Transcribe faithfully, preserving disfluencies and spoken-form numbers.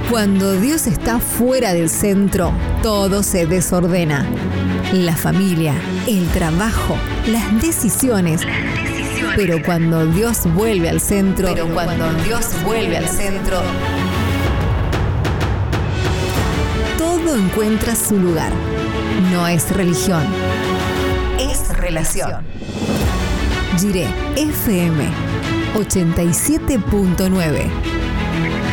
Cuando Dios está fuera del centro, todo se desordena. La familia, el trabajo, las decisiones. Las decisiones. Pero cuando Dios vuelve al centro, pero cuando Dios vuelve al centro, todo encuentra su lugar. No es religión, es relación. Jiré F M ochenta y siete punto nueve